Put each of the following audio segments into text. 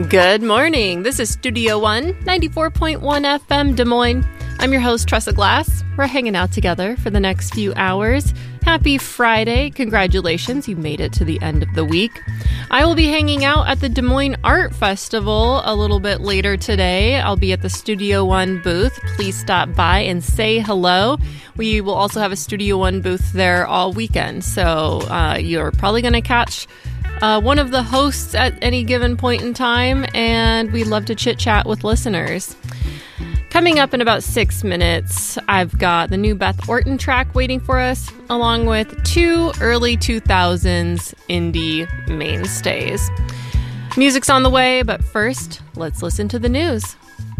Good morning. This is Studio One, 94.1 FM Des Moines. I'm your host, Tressa Glass. We're hanging out together for the next few hours. Happy Friday. Congratulations, you made it to the end of the week. I will be hanging out at the Des Moines Art Festival a little bit later today. I'll be at the Studio One booth. Please stop by and say hello. We will also have a Studio One booth there all weekend, so you're probably going to catch one of the hosts at any given point in time, and we love to chit-chat with listeners. Coming up in about 6 minutes, I've got the new Beth Orton track waiting for us, along with two early 2000s indie mainstays. Music's on the way, but first, let's listen to the news.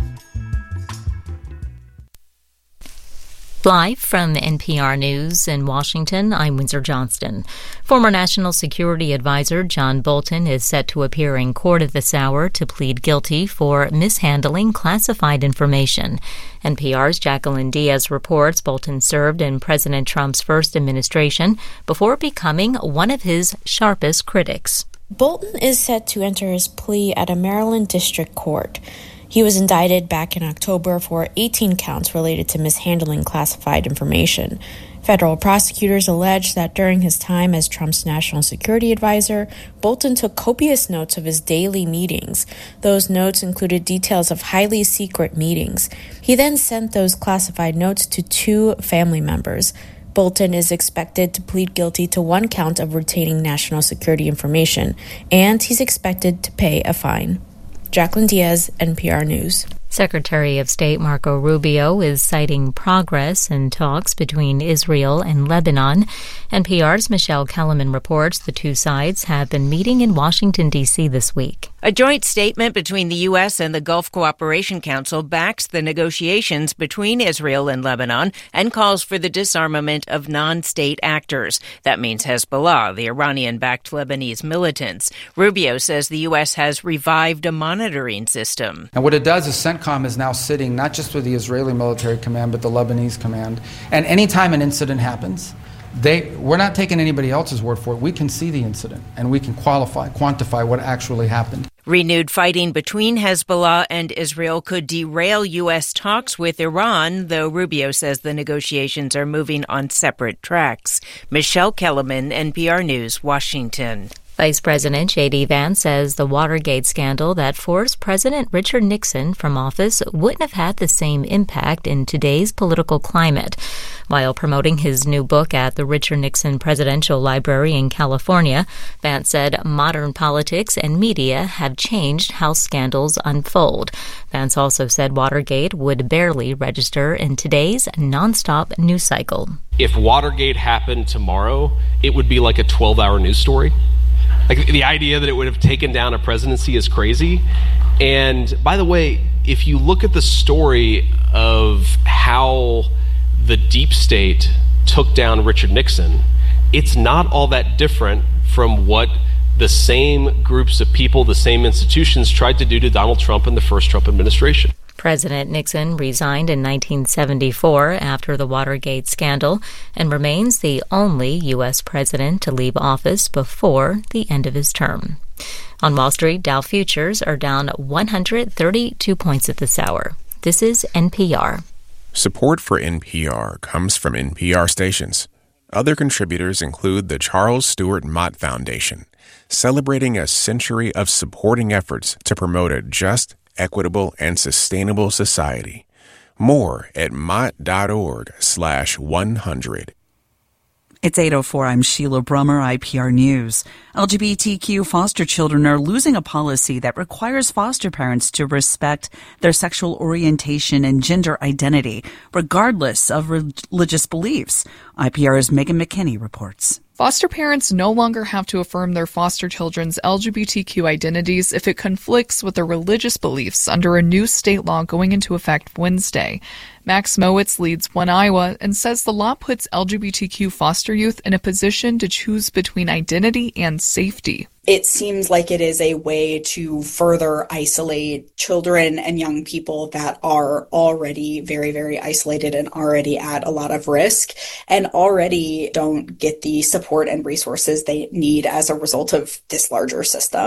Live from NPR News in Washington, I'm Windsor Johnston. Former National Security Advisor John Bolton is set to appear in court at this hour to plead guilty for mishandling classified information. NPR's Jacqueline Diaz reports Bolton served in President Trump's first administration before becoming one of his sharpest critics. Bolton is set to enter his plea at a Maryland district court. He was indicted back in October for 18 counts related to mishandling classified information. Federal prosecutors allege that during his time as Trump's national security advisor, Bolton took copious notes of his daily meetings. Those notes included details of highly secret meetings. He then sent those classified notes to two family members. Bolton is expected to plead guilty to one count of retaining national security information, and he's expected to pay a fine. Jacqueline Diaz, NPR News. Secretary of State Marco Rubio is citing progress in talks between Israel and Lebanon. NPR's Michelle Kellerman reports the two sides have been meeting in Washington, D.C. this week. A joint statement between the U.S. and the Gulf Cooperation Council backs the negotiations between Israel and Lebanon and calls for the disarmament of non-state actors. That means Hezbollah, the Iranian-backed Lebanese militants. Rubio says the U.S. has revived a monitoring system. And what it does is CENTCOM is now sitting not just with the Israeli military command, but the Lebanese command. And anytime an incident happens, we're not taking anybody else's word for it. We can see the incident, and we can quantify what actually happened. Renewed fighting between Hezbollah and Israel could derail U.S. talks with Iran, though Rubio says the negotiations are moving on separate tracks. Michelle Kellerman, NPR News, Washington. Vice President J.D. Vance says the Watergate scandal that forced President Richard Nixon from office wouldn't have had the same impact in today's political climate. While promoting his new book at the Richard Nixon Presidential Library in California, Vance said modern politics and media have changed how scandals unfold. Vance also said Watergate would barely register in today's nonstop news cycle. If Watergate happened tomorrow, it would be like a 12-hour news story. Like, the idea that it would have taken down a presidency is crazy. And by the way, if you look at the story of how the deep state took down Richard Nixon, it's not all that different from what the same groups of people, the same institutions tried to do to Donald Trump in the first Trump administration. President Nixon resigned in 1974 after the Watergate scandal and remains the only U.S. president to leave office before the end of his term. On Wall Street, Dow futures are down 132 points at this hour. This is NPR. Support for NPR comes from NPR stations. Other contributors include the Charles Stewart Mott Foundation, celebrating a century of supporting efforts to promote a just, equitable, and sustainable society. More at mott.org/100. It's 8:04. I'm Sheila Brummer, IPR News. LGBTQ foster children are losing a policy that requires foster parents to respect their sexual orientation and gender identity, regardless of religious beliefs. IPR's Megan McKinney reports. Foster parents no longer have to affirm their foster children's LGBTQ identities if it conflicts with their religious beliefs under a new state law going into effect Wednesday. Max Mowitz leads One Iowa and says the law puts LGBTQ foster youth in a position to choose between identity and safety. It seems like it is a way to further isolate children and young people that are already very, very isolated and already at a lot of risk and already don't get the support and resources they need as a result of this larger system.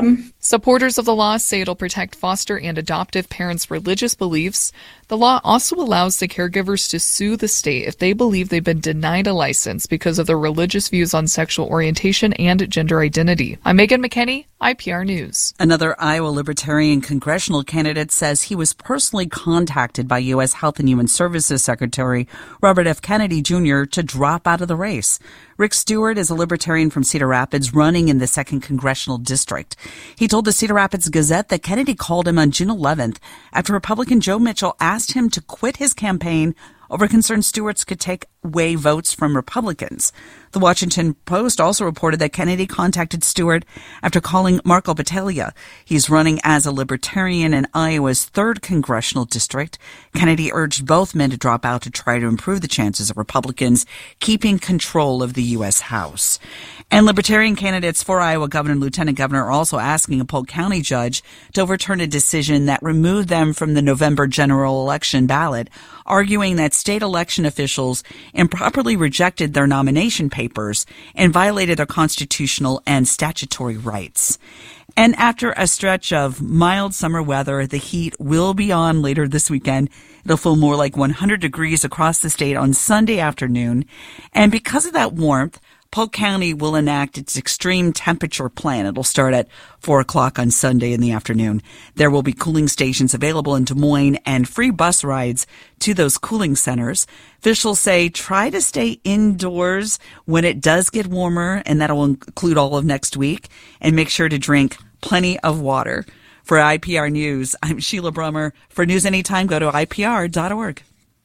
Supporters of the law say it'll protect foster and adoptive parents' religious beliefs. The law also allows the caregivers to sue the state if they believe they've been denied a license because of their religious views on sexual orientation and gender identity. I'm Megan McKinney, IPR News. Another Iowa Libertarian congressional candidate says he was personally contacted by U.S. Health and Human Services Secretary Robert F. Kennedy Jr. to drop out of the race. Rick Stewart is a Libertarian from Cedar Rapids running in the 2nd Congressional District. He told the Cedar Rapids Gazette that Kennedy called him on June 11th after Republican Joe Mitchell asked him to quit his campaign over concerns Stewart's could take away votes from Republicans. The Washington Post also reported that Kennedy contacted Stewart after calling Marco Battaglia. He's running as a Libertarian in Iowa's 3rd Congressional District. Kennedy urged both men to drop out to try to improve the chances of Republicans keeping control of the U.S. House. And Libertarian candidates for Iowa governor and lieutenant governor are also asking a Polk County judge to overturn a decision that removed them from the November general election ballot, arguing that state election officials improperly rejected their nomination papers and violated their constitutional and statutory rights. And after a stretch of mild summer weather, the heat will be on later this weekend. It'll feel more like 100 degrees across the state on Sunday afternoon. And because of that warmth, Polk County will enact its extreme temperature plan. It'll start at 4 o'clock on Sunday in the afternoon. There will be cooling stations available in Des Moines and free bus rides to those cooling centers. Officials say try to stay indoors when it does get warmer, and that'll include all of next week. And make sure to drink plenty of water. For IPR News, I'm Sheila Brummer. For News Anytime, go to IPR.org.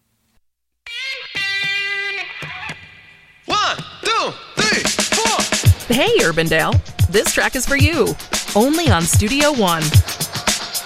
1, 2, 3, 4. Hey, Urbandale, this track is for you, only on Studio One.